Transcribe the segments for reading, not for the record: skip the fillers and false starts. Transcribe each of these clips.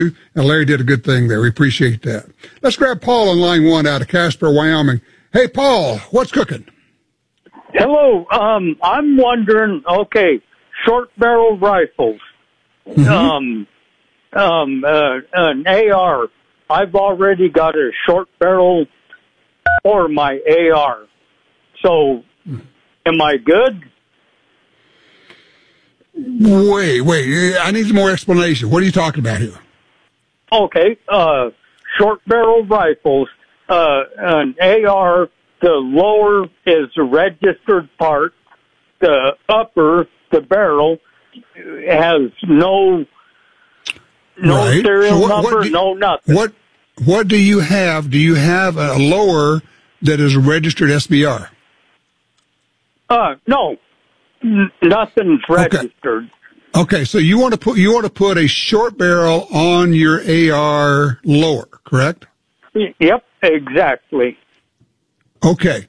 And Larry did a good thing there. We appreciate that. Let's grab Paul on line 1 out of Casper, Wyoming. Hey, Paul, what's cooking? Hello. I'm wondering, short barrel rifles. Mm-hmm. An AR. I've already got a short barrel for my AR. So, am I good? Wait. I need some more explanation. What are you talking about here? Okay. Short barrel rifles. An AR, the lower is the registered part. The upper, the barrel, has no right. serial number, no nothing. What do you have? Do you have a lower that is a registered SBR? No. Nothing's registered. Okay, so you want to put a short barrel on your AR lower, correct? Yep, exactly. Okay.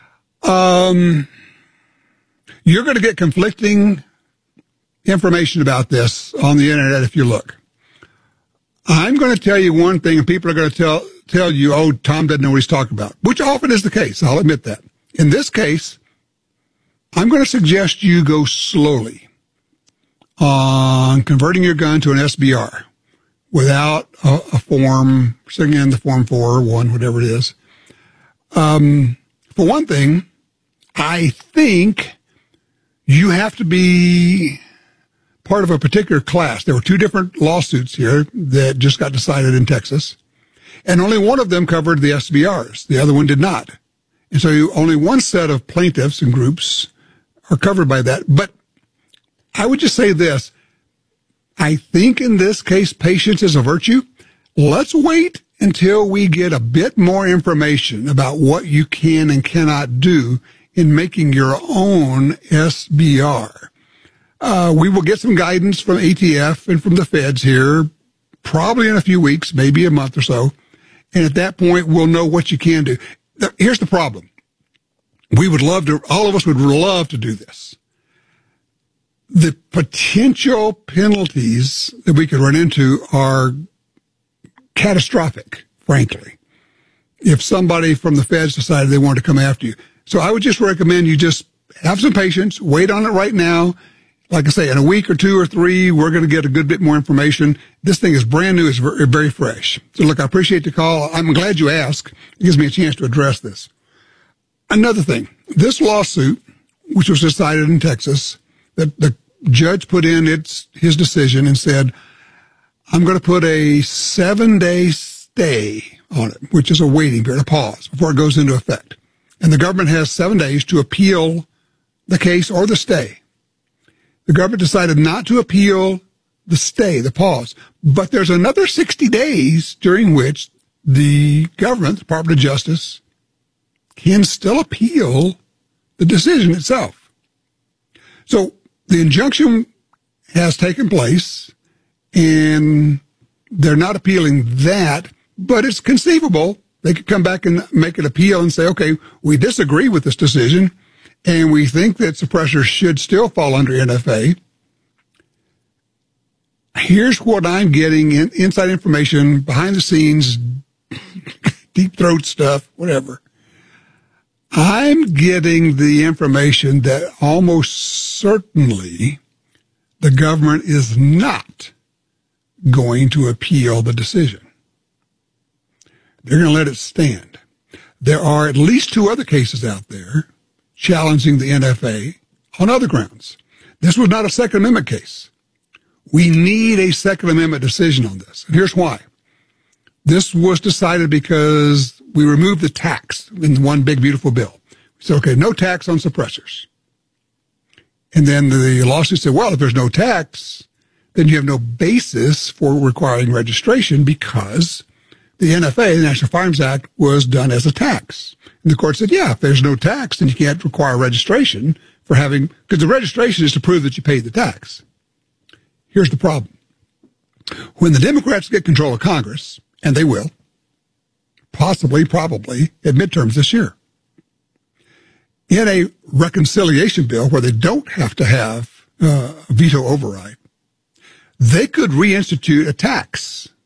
You're going to get conflicting information about this on the internet if you look. I'm going to tell you one thing, and people are going to tell you, oh, Tom doesn't know what he's talking about, which often is the case. I'll admit that. In this case, I'm going to suggest you go slowly on converting your gun to an SBR without a form, sitting in the Form 4 or 1, whatever it is. For one thing, I think you have to be part of a particular class. There were 2 different lawsuits here that just got decided in Texas, and only one of them covered the SBRs. The other one did not. And so only one set of plaintiffs and groups are covered by that. But I would just say this. I think in this case, patience is a virtue. Let's wait until we get a bit more information about what you can and cannot do in making your own SBR. We will get some guidance from ATF and from the feds here, probably in a few weeks, maybe a month or so. And at that point, we'll know what you can do. Here's the problem. All of us would love to do this. The potential penalties that we could run into are catastrophic, frankly, if somebody from the feds decided they wanted to come after you. So I would just recommend you just have some patience, wait on it right now. Like I say, in a week or 2 or 3, we're going to get a good bit more information. This thing is brand new. It's very, very fresh. So look, I appreciate the call. I'm glad you asked. It gives me a chance to address this. Another thing, this lawsuit, which was decided in Texas, that the judge put in his decision and said, I'm going to put a 7-day stay on it, which is a waiting period, a pause before it goes into effect. And the government has 7 days to appeal the case or the stay. The government decided not to appeal the stay, the pause, but there's another 60 days during which the government, the Department of Justice, can still appeal the decision itself. So the injunction has taken place, and they're not appealing that, but it's conceivable they could come back and make an appeal and say, okay, we disagree with this decision, and we think that suppressors should still fall under NFA. Here's what I'm getting inside information, behind the scenes, deep throat stuff, whatever. I'm getting the information that almost certainly the government is not going to appeal the decision. They're going to let it stand. There are at least 2 other cases out there challenging the NFA on other grounds. This was not a Second Amendment case. We need a Second Amendment decision on this. And here's why. This was decided because we removed the tax in one big, beautiful bill. We said, okay, no tax on suppressors. And then the lawsuit said, well, if there's no tax, then you have no basis for requiring registration because the NFA, the National Firearms Act, was done as a tax. And the court said, yeah, if there's no tax, then you can't require registration for having, because the registration is to prove that you paid the tax. Here's the problem. When the Democrats get control of Congress, and they will, possibly, probably, at midterms this year, in a reconciliation bill where they don't have to have a veto override, they could reinstitute a tax